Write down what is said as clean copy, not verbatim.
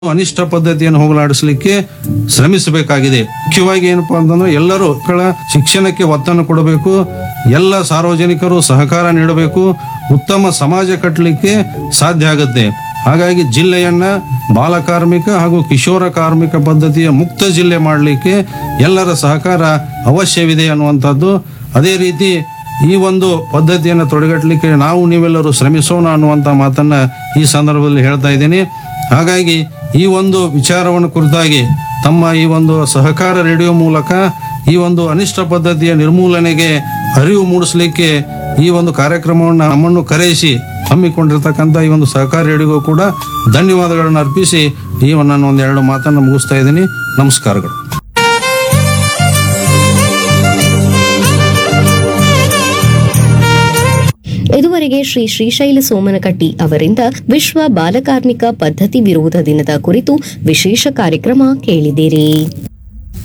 ಅನಿಷ್ಟ ಪದ್ಧತಿಯನ್ನು ಹೋಗಲಾಡಿಸಲಿಕ್ಕೆ ಶ್ರಮಿಸಬೇಕಾಗಿದೆ. ಮುಖ್ಯವಾಗಿ ಏನಪ್ಪಾ ಅಂತಂದ್ರೆ ಎಲ್ಲರೂ ಮಕ್ಕಳ ಶಿಕ್ಷಣಕ್ಕೆ ಒತ್ತನ್ನು ಕೊಡಬೇಕು. ಎಲ್ಲ ಸಾರ್ವಜನಿಕರು ಸಹಕಾರ ನೀಡಬೇಕು. ಉತ್ತಮ ಸಮಾಜ ಕಟ್ಟಲಿಕ್ಕೆ ಸಾಧ್ಯ ಆಗುತ್ತೆ. ಹಾಗಾಗಿ ಜಿಲ್ಲೆಯನ್ನ ಬಾಲಕಾರ್ಮಿಕ ಹಾಗೂ ಕಿಶೋರ ಕಾರ್ಮಿಕ ಪದ್ಧತಿಯ ಮುಕ್ತ ಜಿಲ್ಲೆ ಮಾಡಲಿಕ್ಕೆ ಎಲ್ಲರ ಸಹಕಾರ ಅವಶ್ಯವಿದೆ ಅನ್ನುವಂಥದ್ದು. ಅದೇ ರೀತಿ ಈ ಒಂದು ಪದ್ಧತಿಯನ್ನು ತೊಡೆಗಟ್ಟಲಿಕ್ಕೆ ನಾವು ನೀವೆಲ್ಲರೂ ಶ್ರಮಿಸೋಣ ಅನ್ನುವಂಥ ಮಾತನ್ನ ಈ ಸಂದರ್ಭದಲ್ಲಿ ಹೇಳ್ತಾ ಇದ್ದೀನಿ. ಹಾಗಾಗಿ ಈ ಒಂದು ವಿಚಾರವನ್ನು ಕುರಿತಾಗಿ ತಮ್ಮ ಈ ಒಂದು ಸಹಕಾರ ರೇಡಿಯೋ ಮೂಲಕ ಈ ಒಂದು ಅನಿಷ್ಟ ಪದ್ಧತಿಯ ನಿರ್ಮೂಲನೆಗೆ ಅರಿವು ಮೂಡಿಸಲಿಕ್ಕೆ ಈ ಒಂದು ಕಾರ್ಯಕ್ರಮವನ್ನು ನಮ್ಮನ್ನು ಕರೆಯಿಸಿ ಹಮ್ಮಿಕೊಂಡಿರ್ತಕ್ಕಂಥ ಈ ಒಂದು ಸಹಕಾರ ರೇಡಿಯೋ ಕೂಡ ಧನ್ಯವಾದಗಳನ್ನು ಅರ್ಪಿಸಿ ನಾನು ಒಂದೆರಡು ಮಾತನ್ನು ಮುಗಿಸ್ತಾ ಇದ್ದೀನಿ. ನಮಸ್ಕಾರಗಳು. ಇದುವರೆಗೆ ಶ್ರೀ ಶ್ರೀಶೈಲ ಸೋಮನಕಟ್ಟಿ ಅವರಿಂದ ವಿಶ್ವ ಬಾಲಕಾರ್ಮಿಕ ಪದ್ಧತಿ ವಿರೋಧ ದಿನದ ಕುರಿತು ವಿಶೇಷ ಕಾರ್ಯಕ್ರಮ ಕೇಳಿದಿರಿ.